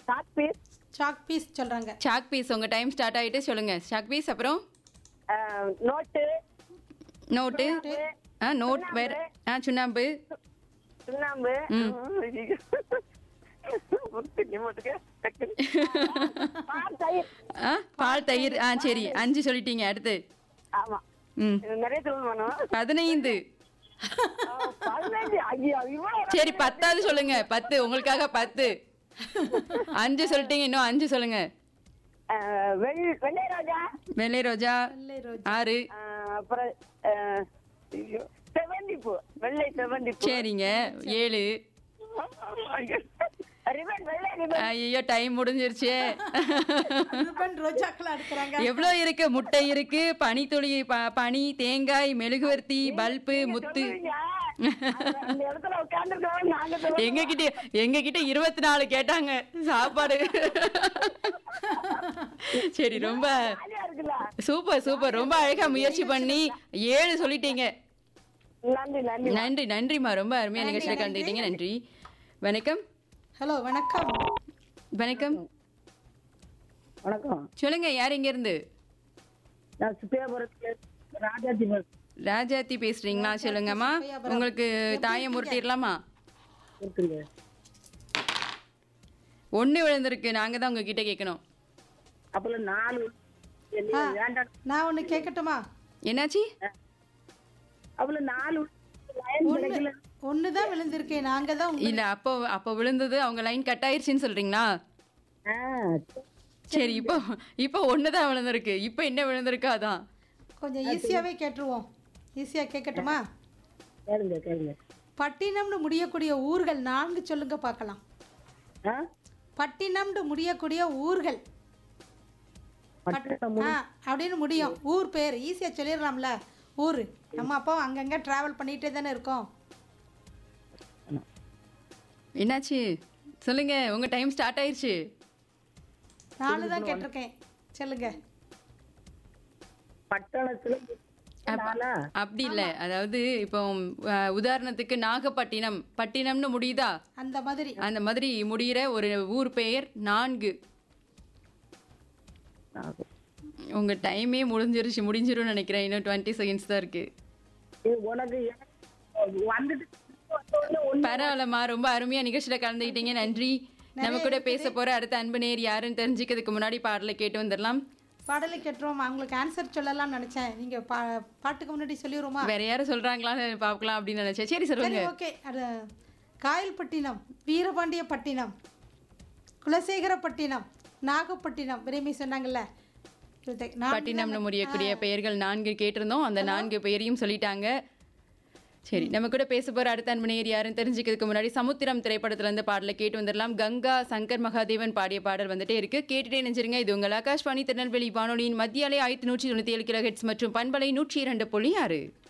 Chalk piece. Chalk piece சொல்றாங்க. Chalk piece. உங்க time start ஆயிட்டு சொல்லுங்க. Chalk piece. அப்புறம் நோட்டு. நோட்டு. நோட் வேற. சுண்ணாம்பு. சுண்ணாம்பு. பால் தயிர். சரி 5 சொல்லிட்டீங்க. அடுத்து. ஆமா. ம் நிறைய சொல்லணும். 15. சரி 10வது சொல்லுங்க. 10 உங்களுக்காக 10. 5 சொல்லிட்டீங்க. இன்னும் 5 சொல்லுங்க. வெள்ளை ரோஜா. வெள்ளை ரோஜா. 6. அப்புறம் செவந்திப்பூ. வெள்ளை செவந்திப்பூ. சரிங்க. 7. ரிபன். வெள்ளை ரிபன். ஐயோ டைம் முடிஞ்சிருச்சு. ரிப்பன் ரோஜாக்கள் அடுக்குறாங்க. எவ்வளோ இருக்கு? முட்டை இருக்கு, பனித்துளி, பனி, தேங்காய், மெழுகுவர்த்தி, பல்பு, முத்து. அந்த இடத்துல உட்கார்ந்துருக்கோம் நாங்க. எங்ககிட்ட 24 கேட்டாங்க சாப்பாடு. சரி ரொம்ப சூப்பர் சூப்பர். ரொம்ப அழகா முயற்சி பண்ணி 7 சொல்லிட்டீங்க. நன்றி நன்றி நன்றி. நன்றிம்மா. ரொம்ப அருமையா நிகழ்ச்சியில் கலந்துக்கிட்டீங்க. நன்றி. வணக்கம். ஹலோ வணக்கம். வணக்கம். வணக்கம். சொல்லுங்க. யார் இங்க இருந்து? நான் சுப்பியாபுரத்துல ராஜாஜி. ராஜாத்தி பேசுறீங்களா? சொல்லுங்கம்மா. உங்களுக்கு தாயம் முரட்டிடலாமா? 1 விழுந்திருக்கு. நாங்க தான் உங்ககிட்ட கேட்கணும். அப்பல 4. நான் ஒண்ணு கேட்கட்டுமா? என்னாச்சு? அப்பல 4 ஒண்ணுதான் விழுந்திருக்கேன். நாங்க தான் இல்ல அப்போ விழுந்தது அவங்க லைன் கட் ஆயிருச்சுன்னு சொல்றீங்களா? சரி இப்போ 1 தான் விழுந்திருக்கு. இப்போ என்ன விழுந்திருக்கு? அதான் கொஞ்சம் ஈஸியாவே கேட்டுருவோம். ஈஸியா கேட்கட்டுமா? கேளுங்க. பட்டினம்னு முடியக்கூடிய ஊர்கள் 4 சொல்லுங்க பார்க்கலாம். பட்டினம்னு முடியக்கூடிய ஊர்கள் அப்படின்னு முடியும். ஊர் பேர் ஈஸியா சொல்லிடலாம்ல. ஊர் நம்ம அப்போ அங்கங்க டிராவல் பண்ணிட்டே தானே இருக்கோம். என்னாச்சு சொல்லுங்க. உங்க டைம் ஸ்டார்ட் ஆயிருச்சு. 4 தான் கேட்டிருக்கேன். சொல்லுங்க. பட்டணத்துல அப்படி இல்ல. அதாவது இப்போ உதாரணத்துக்கு நாகப்பட்டினம். பட்டினம்னு முடியுதா? அந்த மாதிரி முடிகிற ஒரு ஊர் பெயர் 4. உங்க டைமே முடிஞ்சிரும்னு நினைக்கிறேன். இன்னும் 20 செகண்ட்ஸ் தான் இருக்கு. பரவாயில்லம்மா. ரொம்ப அருமையா நிகழ்ச்சியில கலந்துக்கிட்டீங்க. நன்றி. நம்ம கூட பேச போற அடுத்த அன்பு நேர் யாருன்னு தெரிஞ்சுக்கிறதுக்கு முன்னாடி பாடலை கேட்டு வந்துடலாம். பாடலை கேட்டுருவோம். அவங்களுக்கு ஆன்சர் சொல்லலாம் நினைச்சேன். நீங்க பாட்டுக்கு முன்னாடி சொல்லிடுவோமா? வேற யாரும் சொல்றாங்களான்னு பார்க்கலாம் அப்படின்னு நினைச்சேன். சரி சொல்லுங்க. ஓகே. காயல்பட்டினம், வீரபாண்டியப்பட்டினம், குலசேகரப்பட்டினம், நாகப்பட்டினம் விரைமை சொன்னாங்கல்ல. பட்டினம்னு முடியக்கூடிய பெயர்கள் 4 கேட்டிருந்தோம். அந்த 4 பெயரையும் சொல்லிட்டாங்க. சரி நம்ம கூட பேச போற அடுத்த அன்பு நேயர் யாருன்னு தெரிஞ்சுக்கிறதுக்கு முன்னாடி சமுத்திரம் திரைப்படத்துல இருந்து பாடலை கேட்டு வந்துடலாம். கங்கா சங்கர் மகாதேவன் பாடிய பாடல் வந்துட்டே இருக்கு. கேட்டுட்டே நினைச்சிருங்க. இது உங்கள் ஆகாஷ்வாணி திருநெல்வேலி வானொலியின் மத்திய அலை 1197 கிலோஹெர்ட்ஸ் மற்றும் பண்பலை 102.6.